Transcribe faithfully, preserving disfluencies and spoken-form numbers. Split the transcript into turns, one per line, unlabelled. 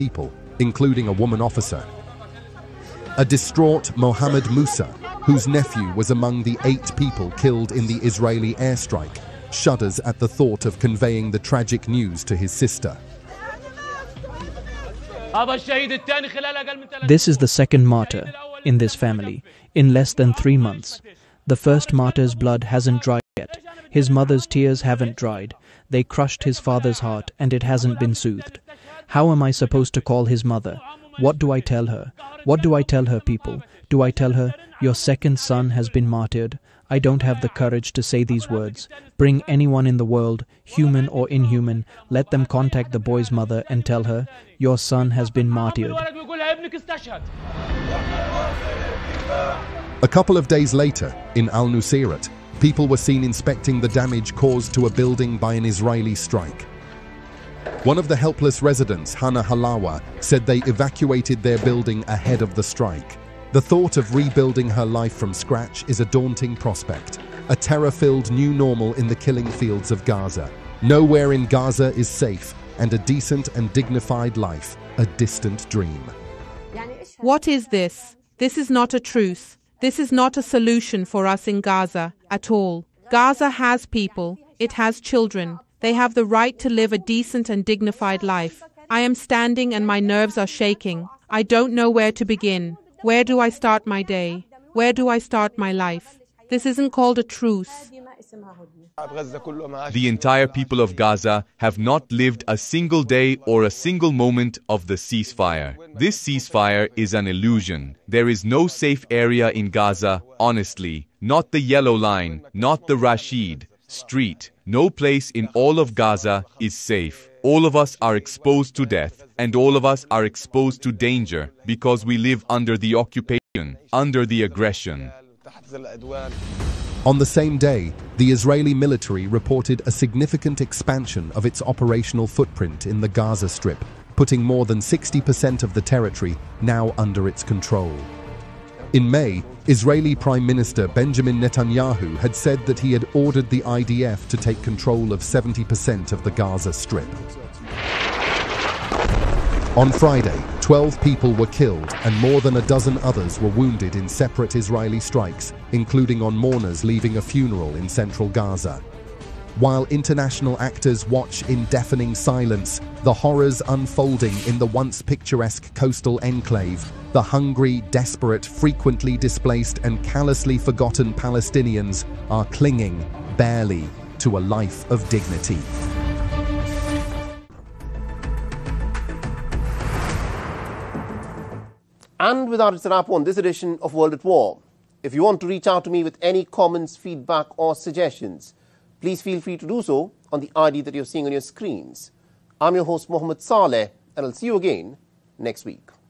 people, including a woman officer. A distraught Mohammed Musa, whose nephew was among the eight people killed in the Israeli airstrike, shudders at the thought of conveying the tragic news to his sister.
This is the second martyr in this family in less than three months. The first martyr's blood hasn't dried yet. His mother's tears haven't dried. They crushed his father's heart and it hasn't been soothed. How am I supposed to call his mother? What do I tell her? What do I tell her, people? Do I tell her, your second son has been martyred? I don't have the courage to say these words. Bring anyone in the world, human or inhuman, let them contact the boy's mother and tell her, your son has been martyred.
A couple of days later, in Al-Nusayrat, people were seen inspecting the damage caused to a building by an Israeli strike. One of the helpless residents, Hana Halawa, said they evacuated their building ahead of the strike. The thought of rebuilding her life from scratch is a daunting prospect, a terror-filled new normal in the killing fields of Gaza. Nowhere in Gaza is safe, and a decent and dignified life, a distant dream.
What is this? This is not a truce. This is not a solution for us in Gaza at all. Gaza has people. It has children. They have the right to live a decent and dignified life. I am standing and my nerves are shaking. I don't know where to begin. Where do I start my day? Where do I start my life? This isn't called a truce.
The entire people of Gaza have not lived a single day or a single moment of the ceasefire. This ceasefire is an illusion. There is no safe area in Gaza, honestly. Not the Yellow Line, not the Rashid Street. No place in all of Gaza is safe. All of us are exposed to death, and all of us are exposed to danger because we live under the occupation, under the aggression.
On the same day, the Israeli military reported a significant expansion of its operational footprint in the Gaza Strip, putting more than sixty percent of the territory now under its control. In May, Israeli Prime Minister Benjamin Netanyahu had said that he had ordered the I D F to take control of seventy percent of the Gaza Strip. On Friday, twelve people were killed and more than a dozen others were wounded in separate Israeli strikes, including on mourners leaving a funeral in central Gaza. While international actors watch in deafening silence, the horrors unfolding in the once picturesque coastal enclave, the hungry, desperate, frequently displaced and callously forgotten Palestinians are clinging, barely, to a life of dignity.
And with that, it's a wrap on this edition of World at War. If you want to reach out to me with any comments, feedback or suggestions, please feel free to do so on the I D that you're seeing on your screens. I'm your host, Mohammed Saleh, and I'll see you again next week.